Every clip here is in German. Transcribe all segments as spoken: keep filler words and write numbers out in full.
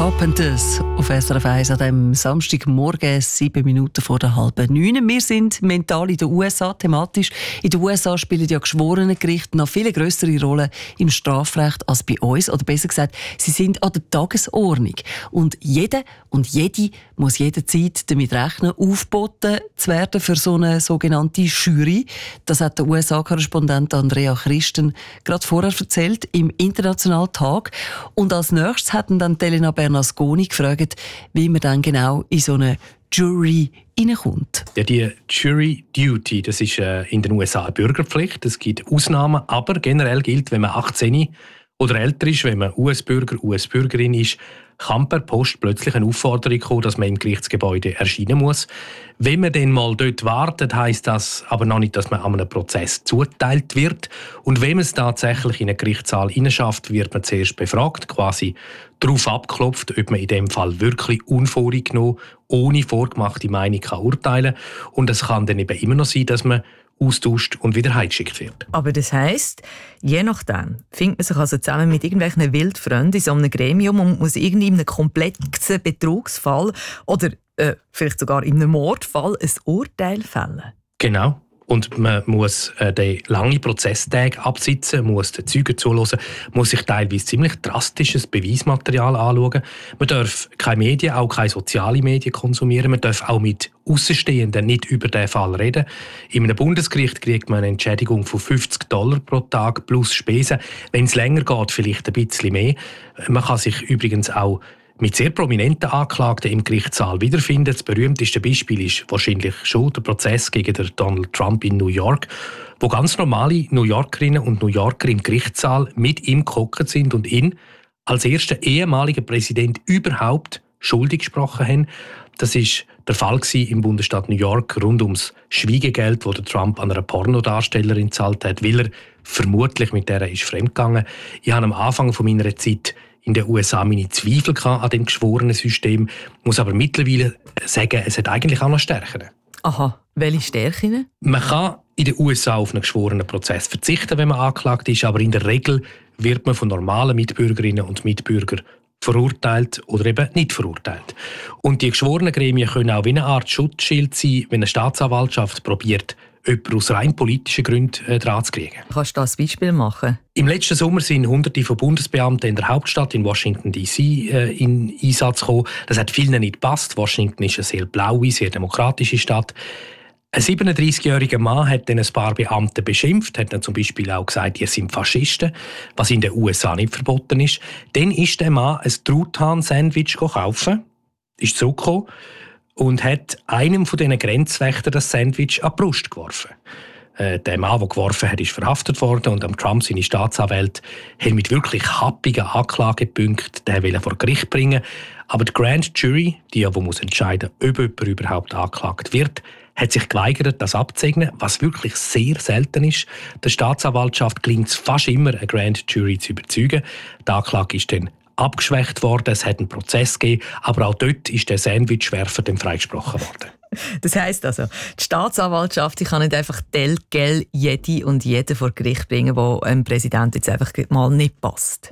Carpenters auf S R F eins an diesem Samstagmorgen, sieben Minuten vor der halben neun. Wir sind mental in den U S A thematisch. In den U S A spielen ja Geschworenengerichte noch viel grössere Rollen im Strafrecht als bei uns. Oder besser gesagt, sie sind an der Tagesordnung. Und jeder und jede muss jederzeit damit rechnen, aufgeboten zu werden für so eine sogenannte Jury. Das hat der U S A-Korrespondent Andrea Christen gerade vorher erzählt im Internationalen Tag. Und als nächstes hatten dann Elena Bernasconi gefragt, wie man dann genau in so eine Jury hineinkommt. Ja, die Jury Duty, das ist äh, in den U S A eine Bürgerpflicht. Es gibt Ausnahmen, aber generell gilt, wenn man achtzehn oder älter ist, wenn man U S-Bürger, U S-Bürgerin ist, kann per Post plötzlich eine Aufforderung kommen, dass man im Gerichtsgebäude erscheinen muss. Wenn man dann mal dort wartet, heisst das aber noch nicht, dass man an einem Prozess zugeteilt wird. Und wenn man es tatsächlich in einen Gerichtssaal hineinschafft, wird man zuerst befragt, quasi darauf abgeklopft, ob man in dem Fall wirklich unvoreingenommen, ohne vorgemachte Meinung kann urteilen kann. Und es kann dann eben immer noch sein, dass man austauscht und wieder heimgeschickt wird. Aber das heisst, je nachdem findet man sich also zusammen mit irgendwelchen Wildfreunden in so einem Gremium und muss irgendwie in einem komplexen Betrugsfall oder äh, vielleicht sogar in einem Mordfall ein Urteil fällen. Genau. Und man muss äh, den langen Prozesstag absitzen, muss den Zeugen zuhören, muss sich teilweise ziemlich drastisches Beweismaterial anschauen. Man darf keine Medien, auch keine sozialen Medien konsumieren. Man darf auch mit Außenstehenden nicht über diesen Fall reden. In einem Bundesgericht kriegt man eine Entschädigung von fünfzig Dollar pro Tag plus Spesen. Wenn es länger geht, vielleicht ein bisschen mehr. Man kann sich übrigens auch mit sehr prominenten Anklagten im Gerichtssaal wiederfinden. Das berühmteste Beispiel ist wahrscheinlich schon der Prozess gegen den Donald Trump in New York, wo ganz normale New Yorkerinnen und New Yorker im Gerichtssaal mit ihm gehockt sind und ihn als ersten ehemaligen Präsident überhaupt schuldig gesprochen haben. Das ist der Fall im Bundesstaat New York rund ums Schwiegegeld, das Trump an einer Pornodarstellerin gezahlt hat, weil er vermutlich mit der ist fremdgegangen. Ich habe am Anfang von meiner Zeit in den U S A meine Zweifel an dem geschworenen System, muss aber mittlerweile sagen, es hat eigentlich auch noch Stärken. Aha, welche Stärken? Man kann in den U S A auf einen geschworenen Prozess verzichten, wenn man angeklagt ist, aber in der Regel wird man von normalen Mitbürgerinnen und Mitbürgern verurteilt oder eben nicht verurteilt. Und die geschworenen Gremien können auch wie eine Art Schutzschild sein, wenn eine Staatsanwaltschaft probiert, jemanden aus rein politischen Gründen äh, dran zu kriegen. Kannst du das Beispiel machen? Im letzten Sommer sind Hunderte von Bundesbeamten in der Hauptstadt in Washington D C äh, in Einsatz gekommen. Das hat vielen nicht gepasst. Washington ist eine sehr blaue, sehr demokratische Stadt. Ein siebenunddreißigjähriger Mann hat dann ein paar Beamte beschimpft, hat dann zum Beispiel auch gesagt, ihr seid Faschisten, was in den U S A nicht verboten ist. Dann ist der Mann ein Truthahn-Sandwich kaufen, ist zurückgekommen und hat einem von diesen Grenzwächtern das Sandwich an die Brust geworfen. Äh, der Mann, der geworfen hat, ist verhaftet worden und am Trump seine Staatsanwälte haben mit wirklich happigen Anklagepunkten den wollen vor Gericht bringen. Aber die Grand Jury, die ja muss entscheiden, ob jemand überhaupt angeklagt wird, hat sich geweigert, das abzusegnen, was wirklich sehr selten ist. Der Staatsanwaltschaft gelingt es fast immer, eine Grand Jury zu überzeugen. Die Anklage ist dann abgeschwächt worden, es hat einen Prozess gegeben, aber auch dort ist der Sandwichwerfer dann freigesprochen worden. Das heisst also, die Staatsanwaltschaft die kann nicht einfach telgel jede und jeden vor Gericht bringen, wo einem Präsident jetzt einfach mal nicht passt.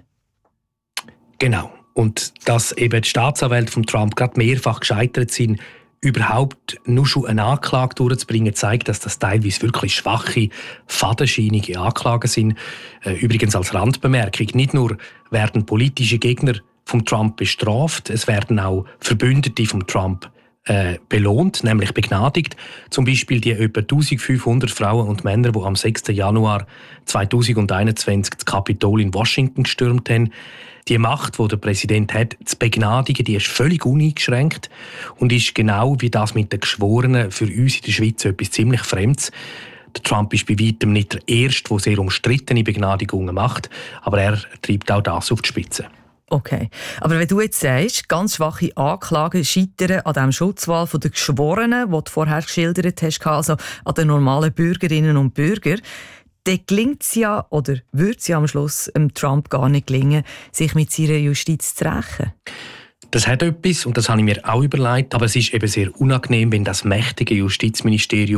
Genau. Und dass eben die Staatsanwälte von Trump gerade mehrfach gescheitert sind, überhaupt nur schon eine Anklage durchzubringen, zeigt, dass das teilweise wirklich schwache, fadenscheinige Anklagen sind. Übrigens als Randbemerkung, nicht nur werden politische Gegner von Trump bestraft, es werden auch Verbündete von Trump äh, belohnt, nämlich begnadigt. Zum Beispiel die etwa eintausendfünfhundert Frauen und Männer, die am sechsten Januar zweitausendeinundzwanzig das Kapitol in Washington gestürmt haben. Die Macht, die der Präsident hat, zu begnadigen, die ist völlig uneingeschränkt und ist genau wie das mit den Geschworenen für uns in der Schweiz etwas ziemlich Fremdes. Der Trump ist bei weitem nicht der Erste, der sehr umstrittene Begnadigungen macht, aber er treibt auch das auf die Spitze. Okay, aber wenn du jetzt sagst, ganz schwache Anklagen scheitern an dem Schutzwahl der Geschworenen, die du vorher geschildert hast, also an den normalen Bürgerinnen und Bürgern, dann gelingt es ja, oder würde es ja am Schluss dem Trump gar nicht gelingen, sich mit seiner Justiz zu rächen? Das hat etwas, und das habe ich mir auch überlegt, aber es ist eben sehr unangenehm, wenn das mächtige Justizministerium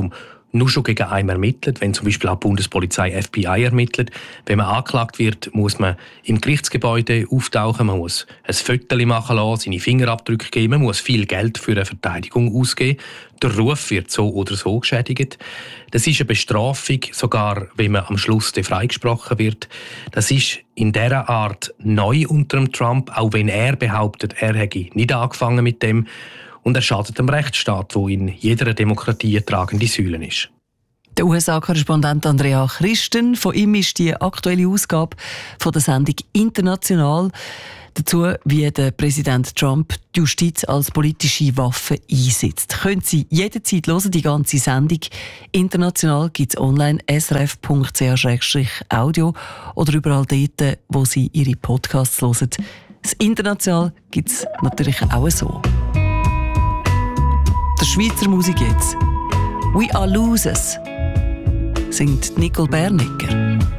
nur schon gegen einen ermittelt, wenn zum Beispiel auch die Bundespolizei F B I ermittelt. Wenn man angeklagt wird, muss man im Gerichtsgebäude auftauchen, man muss ein Foto machen lassen, seine Fingerabdrücke geben, man muss viel Geld für eine Verteidigung ausgeben. Der Ruf wird so oder so geschädigt. Das ist eine Bestrafung, sogar wenn man am Schluss freigesprochen wird. Das ist in dieser Art neu unter dem Trump, auch wenn er behauptet, er hätte nicht angefangen mit dem. Und er schadet dem Rechtsstaat, wo in jeder Demokratie eine tragende Säule ist. Der U S A-Korrespondent Andrea Christen. Von ihm ist die aktuelle Ausgabe von der Sendung «International» dazu, wie der Präsident Trump die Justiz als politische Waffe einsetzt. Können Sie jederzeit hören, die ganze Sendung. «International» gibt es online s r f punkt c h slash audio oder überall dort, wo Sie Ihre Podcasts hören. Das «International» gibt es natürlich auch so. Der Schweizer Musik jetzt. «We are losers» singt Nicole Bernecker.